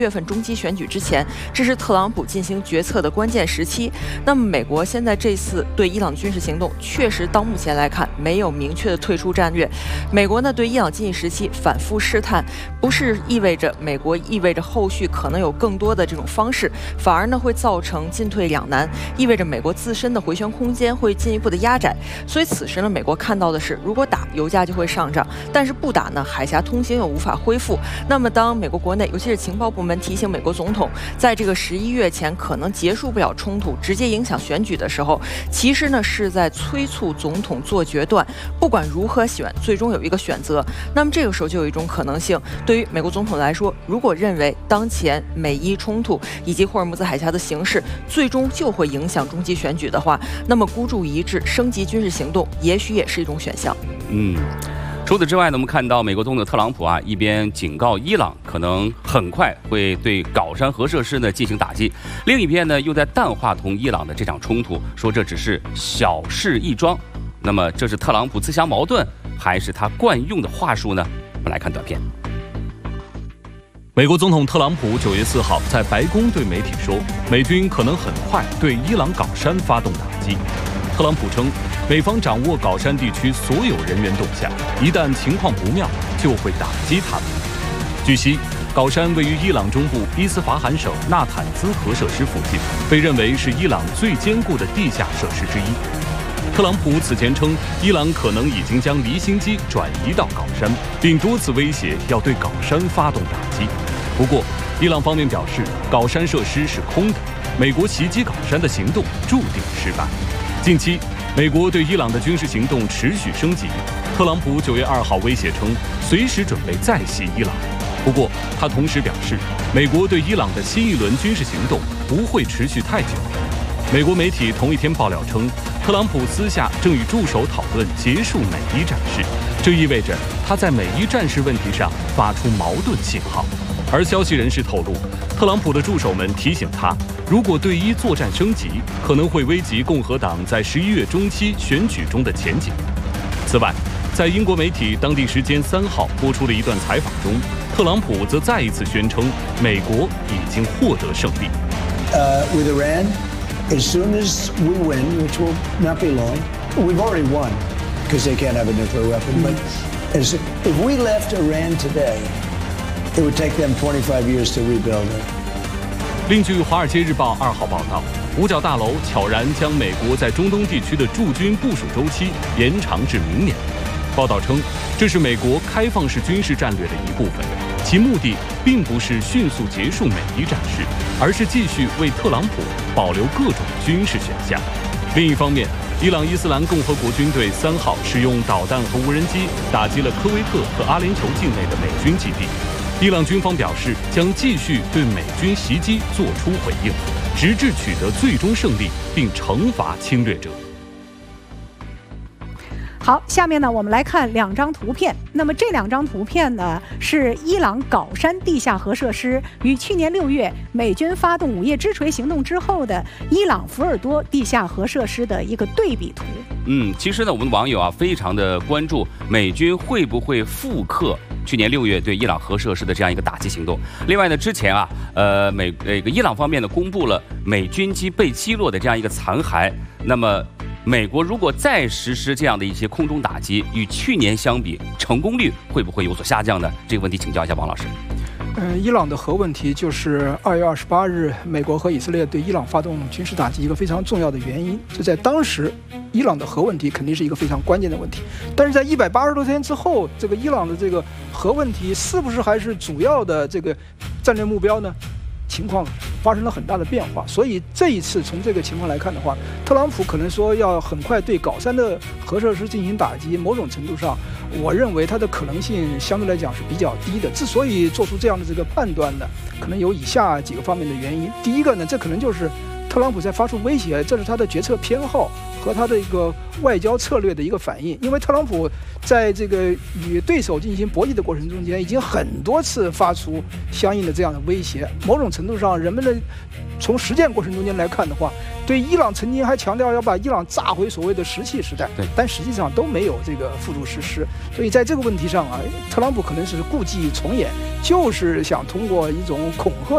月份中期选举之前，这是特朗普进行决策的关键时期。那么，美国现在这次对伊朗军事行动，确实到目前来看没有明确的退出战略。美国呢对伊朗近期时期反复试探，不是意味着美国意味着后续可能有更多的这种方式，反而呢会造成进退两难，意味着美国自身的回旋空间会进一步的压窄。所以此时呢，美国看到的是，如果打，油价就会上涨；但是不打呢，海峡通行又无法恢复。那么，当美国国内，尤其是情报部门提醒美国总统，在这个11月前可能结束不了冲突，直接影响选举的时候，其实呢是在催促总统做决断，不管如何选，最终有一个选择。那么这个时候就有一种可能性，对于美国总统来说，如果认为当前美伊冲突以及霍尔木兹海峡的形势最终就会影响中期选举的话，那么孤注一掷，升级军事行动，也许也是一种选项。 除此之外呢，我们看到美国总统特朗普一边警告伊朗可能很快会对皋山核设施呢进行打击，另一边呢又在淡化同伊朗的这场冲突，说这只是小事一桩。那么这是特朗普自相矛盾，还是他惯用的话术呢？我们来看短片。 美国总统特朗普9月4号在白宫对媒体说，美军可能很快对伊朗皋山发动打击。特朗普称，美方掌握皋山地区所有人员动向，一旦情况不妙，就会打击他们。据悉，皋山位于伊朗中部伊斯法罕省纳坦兹核设施附近，被认为是伊朗最坚固的地下设施之一。特朗普此前称，伊朗可能已经将离心机转移到皋山，并多次威胁要对皋山发动打击。不过，伊朗方面表示，皋山设施是空的，美国袭击皋山的行动注定失败。近期，美国对伊朗的军事行动持续升级。特朗普9月2号威胁称，随时准备再袭伊朗。不过，他同时表示，美国对伊朗的新一轮军事行动不会持续太久。美国媒体同一天爆料称，特朗普私下正与助手讨论结束美伊战事，这意味着他在美伊战事问题上发出矛盾信号。而消息人士透露，特朗普的助手们提醒他，如果对伊作战升级，可能会危及共和党在11月中期选举中的前景。此外，在英国媒体当地时间3号播出的一段采访中，特朗普则再一次宣称，美国已经获得胜利。 With Iran, as soon as we win, which will not be long, we've already won because they can't have a nuclear weapon. But if we left Iran today,It would take them 25 years to rebuild it. 另据《华尔街日报》2号报道，五角大楼悄然将美国在中东地区的驻军部署周期延长至明年。报道称，这是美国开放式军事战略的一部分，其目的并不是迅速结束美伊战事，而是继续为特朗普保留各种军事选项。另一方面，伊朗伊斯兰共和国军队3号使用导弹和无人机打击了科威特和阿联酋境内的美军基地。伊朗军方表示，将继续对美军袭击做出回应，直至取得最终胜利，并惩罚侵略者。 好，下面呢，我们来看2张图片。那么这2张图片呢，是伊朗皋山地下核设施与去年6月美军发动午夜之锤行动之后的伊朗福尔多地下核设施的一个对比图。 其实呢，我们的网友非常的关注美军会不会复刻去年6月对伊朗核设施的这样一个打击行动。另外呢，之前伊朗方面呢公布了美军机被击落的这样一个残骸。那么，美国如果再实施这样的一些空中打击，与去年相比，成功率会不会有所下降呢？这个问题请教一下王老师。 伊朗的核问题就是2月28日美国和以色列对伊朗发动军事打击一个非常重要的原因。就在当时，伊朗的核问题肯定是一个非常关键的问题。但是在180多天之后，这个伊朗的这个核问题是不是还是主要的这个战略目标呢？情况发生了很大的变化，所以这一次从这个情况来看的话，特朗普可能说要很快对皋山的核设施进行打击，某种程度上，我认为它的可能性相对来讲是比较低的。之所以做出这样的这个判断呢，可能有以下几个方面的原因。第一个呢，这可能就是特朗普在发出威胁，这是他的决策偏好和他的一个外交策略的一个反应。因为特朗普在这个与对手进行博弈的过程中间，已经很多次发出相应的这样的威胁。某种程度上，人们的从实践过程中间来看的话，对伊朗曾经还强调要把伊朗炸回所谓的石器时代，但实际上都没有这个付诸实施。所以在这个问题上特朗普可能是故伎重演，就是想通过一种恐吓